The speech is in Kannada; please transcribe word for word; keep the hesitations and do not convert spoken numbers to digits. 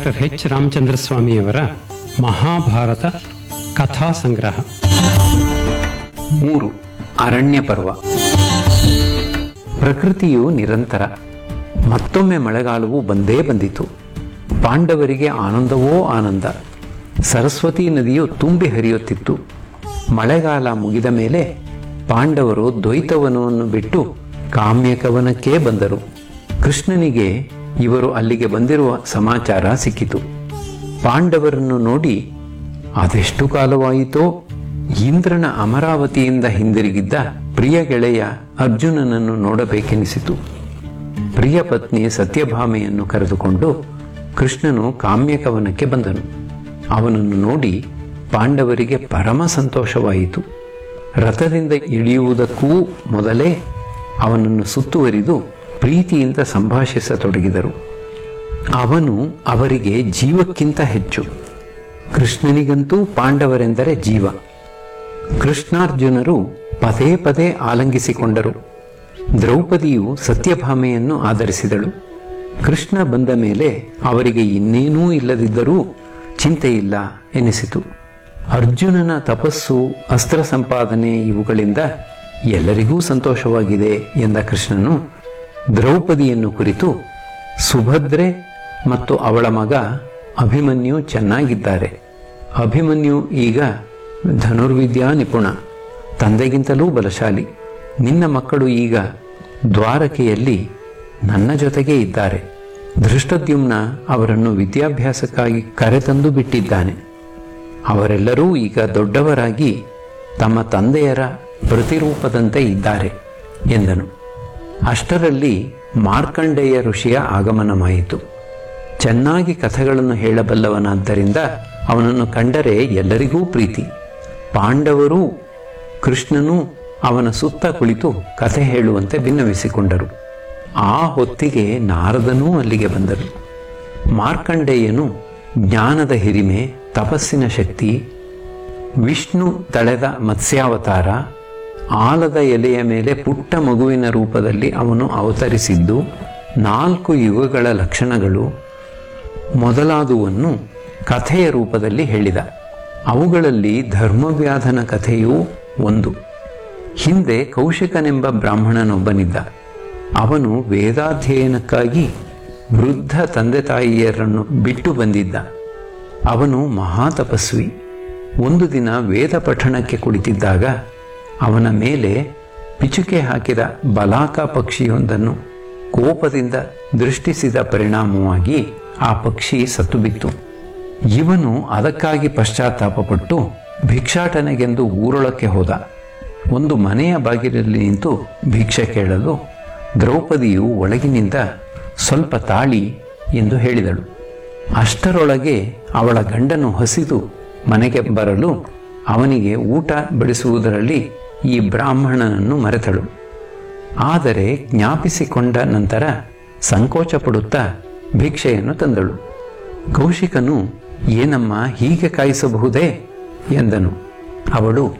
ಡಾಕ್ಟರ್ ಎಚ್ ರಾಮಚಂದ್ರ ಸ್ವಾಮಿಯವರ ಮಹಾಭಾರತ ಕಥಾ ಸಂಗ್ರಹ. ಮೂರು. ಅರಣ್ಯ ಪರ್ವ. ಪ್ರಕೃತಿಯು ನಿರಂತರ. ಮತ್ತೊಮ್ಮೆ ಮಳೆಗಾಲವು ಬಂದೇ ಬಂದಿತು. ಪಾಂಡವರಿಗೆ ಆನಂದವೋ ಆನಂದ. ಸರಸ್ವತಿ ನದಿಯು ತುಂಬಿ ಹರಿಯುತ್ತಿತ್ತು. ಮಳೆಗಾಲ ಮುಗಿದ ಮೇಲೆ ಪಾಂಡವರು ದ್ವೈತವನವನ್ನು ಬಿಟ್ಟು ಕಾಮ್ಯಕವನಕ್ಕೆ ಬಂದರು. ಕೃಷ್ಣನಿಗೆ ಇವರು ಅಲ್ಲಿಗೆ ಬಂದಿರುವ ಸಮಾಚಾರ ಸಿಕ್ಕಿತು. ಪಾಂಡವರನ್ನು ನೋಡಿ ಅದೆಷ್ಟು ಕಾಲವಾಯಿತೋ ಇಂದ್ರನ ಅಮರಾವತಿಯಿಂದ ಹಿಂದಿರುಗಿದ್ದ ಪ್ರಿಯ ಗೆಳೆಯ ಅರ್ಜುನನನ್ನು ನೋಡಬೇಕೆನಿಸಿತು. ಪ್ರಿಯ ಪತ್ನಿ ಸತ್ಯಭಾಮೆಯನ್ನು ಕರೆದುಕೊಂಡು ಕೃಷ್ಣನು ಕಾಮ್ಯಕವನಕ್ಕೆ ಬಂದನು. ಅವನನ್ನು ನೋಡಿ ಪಾಂಡವರಿಗೆ ಪರಮ ಸಂತೋಷವಾಯಿತು. ರಥದಿಂದ ಇಳಿಯುವುದಕ್ಕೂ ಮೊದಲೇ ಅವನನ್ನು ಸುತ್ತುವರಿದು ಪ್ರೀತಿಯಿಂದ ಸಂಭಾಷಿಸತೊಡಗಿದರು. ಅವನು ಅವರಿಗೆ ಜೀವಕ್ಕಿಂತ ಹೆಚ್ಚು. ಕೃಷ್ಣನಿಗಂತೂ ಪಾಂಡವರೆಂದರೆ ಜೀವ. ಕೃಷ್ಣಾರ್ಜುನರು ಪದೇ ಪದೇ ಆಲಂಗಿಸಿಕೊಂಡರು. ದ್ರೌಪದಿಯು ಸತ್ಯಭಾಮೆಯನ್ನು ಆದರಿಸಿದಳು. ಕೃಷ್ಣ ಬಂದ ಮೇಲೆ ಅವರಿಗೆ ಇನ್ನೇನೂ ಇಲ್ಲದಿದ್ದರೂ ಚಿಂತೆಯಿಲ್ಲ ಎನಿಸಿತು. ಅರ್ಜುನನ ತಪಸ್ಸು, ಅಸ್ತ್ರ ಸಂಪಾದನೆ ಇವುಗಳಿಂದ ಎಲ್ಲರಿಗೂ ಸಂತೋಷವಾಗಿದೆ ಎಂದ ಕೃಷ್ಣನು ದ್ರೌಪದಿಯನ್ನು ಕುರಿತು, ಸುಭದ್ರೆ ಮತ್ತು ಅವಳ ಮಗ ಅಭಿಮನ್ಯು ಚೆನ್ನಾಗಿದ್ದಾರೆ. ಅಭಿಮನ್ಯು ಈಗ ಧನುರ್ವಿದ್ಯಾ ನಿಪುಣ, ತಂದೆಗಿಂತಲೂ ಬಲಶಾಲಿ. ನಿನ್ನ ಮಕ್ಕಳು ಈಗ ದ್ವಾರಕೆಯಲ್ಲಿ ನನ್ನ ಜೊತೆಗೆ ಇದ್ದಾರೆ. ಧೃಷ್ಟದ್ಯುಮ್ನ ಅವರನ್ನು ವಿದ್ಯಾಭ್ಯಾಸಕ್ಕಾಗಿ ಕರೆತಂದು ಬಿಟ್ಟಿದ್ದಾನೆ. ಅವರೆಲ್ಲರೂ ಈಗ ದೊಡ್ಡವರಾಗಿ ತಮ್ಮ ತಂದೆಯರ ಪ್ರತಿರೂಪದಂತೆ ಇದ್ದಾರೆ ಎಂದನು. ಅಷ್ಟರಲ್ಲಿ ಮಾರ್ಕಂಡೇಯ ಋಷಿಯ ಆಗಮನವಾಯಿತು. ಚೆನ್ನಾಗಿ ಕಥೆಗಳನ್ನು ಹೇಳಬಲ್ಲವನಾದ್ದರಿಂದ ಅವನನ್ನು ಕಂಡರೆ ಎಲ್ಲರಿಗೂ ಪ್ರೀತಿ. ಪಾಂಡವರೂ ಕೃಷ್ಣನೂ ಅವನ ಸುತ್ತ ಕುಳಿತು ಕಥೆ ಹೇಳುವಂತೆ ಭಿನ್ನವಿಸಿಕೊಂಡರು. ಆ ಹೊತ್ತಿಗೆ ನಾರದನೂ ಅಲ್ಲಿಗೆ ಬಂದರು. ಮಾರ್ಕಂಡೇಯನು ಜ್ಞಾನದ ಹಿರಿಮೆ, ತಪಸ್ಸಿನ ಶಕ್ತಿ, ವಿಷ್ಣು ತಳೆದ ಮತ್ಸ್ಯಾವತಾರ, ಆಲದ ಎಲೆಯ ಮೇಲೆ ಪುಟ್ಟ ಮಗುವಿನ ರೂಪದಲ್ಲಿ ಅವನು ಅವತರಿಸಿದ್ದು, ನಾಲ್ಕು ಯುಗಗಳ ಲಕ್ಷಣಗಳು ಮೊದಲಾದುವನ್ನು ಕಥೆಯ ರೂಪದಲ್ಲಿ ಹೇಳಿದ. ಅವುಗಳಲ್ಲಿ ಧರ್ಮವ್ಯಾಧನ ಕಥೆಯೂ ಒಂದು. ಹಿಂದೆ ಕೌಶಿಕನೆಂಬ ಬ್ರಾಹ್ಮಣನೊಬ್ಬನಿದ್ದ. ಅವನು ವೇದಾಧ್ಯಯನಕ್ಕಾಗಿ ವೃದ್ಧ ತಂದೆ ತಾಯಿಯರನ್ನು ಬಿಟ್ಟು ಬಂದಿದ್ದ. ಅವನು ಮಹಾತಪಸ್ವಿ. ಒಂದು ದಿನ ವೇದ ಪಠಣಕ್ಕೆ ಕುಳಿತಿದ್ದಾಗ ಅವನ ಮೇಲೆ ಪಿಚುಕೆ ಹಾಕಿದ ಬಲಾಕ ಪಕ್ಷಿಯೊಂದನ್ನು ಕೋಪದಿಂದ ದೃಷ್ಟಿಸಿದ ಪರಿಣಾಮವಾಗಿ ಆ ಪಕ್ಷಿ ಸತ್ತು ಬಿತ್ತು. ಇವನು ಅದಕ್ಕಾಗಿ ಪಶ್ಚಾತ್ತಾಪಪಟ್ಟು ಭಿಕ್ಷಾಟನೆಗೆಂದು ಊರೊಳಕ್ಕೆ ಹೋದ. ಒಂದು ಮನೆಯ ಬಾಗಿಲಲ್ಲಿ ನಿಂತು ಭಿಕ್ಷೆ ಕೇಳಲು ದ್ರೌಪದಿಯು ಒಳಗಿನಿಂದ ಸ್ವಲ್ಪ ತಾಳಿ ಎಂದು ಹೇಳಿದಳು. ಅಷ್ಟರೊಳಗೆ ಅವಳ ಗಂಡನು ಹಸಿದು ಮನೆಗೆ ಬರಲು ಅವನಿಗೆ ಊಟ ಬಡಿಸುವುದರಲ್ಲಿ ಈ ಬ್ರಾಹ್ಮಣನನ್ನು ಮರೆತಳು. ಆದರೆ ಜ್ಞಾಪಿಸಿಕೊಂಡ ನಂತರ ಸಂಕೋಚ ಪಡುತ್ತಾ ಭಿಕ್ಷೆಯನ್ನು ತಂದಳು. ಕೌಶಿಕನು, ಏನಮ್ಮ ಹೀಗೆ ಕಾಯಿಸಬಹುದೇ ಎಂದನು. ಅವಳು,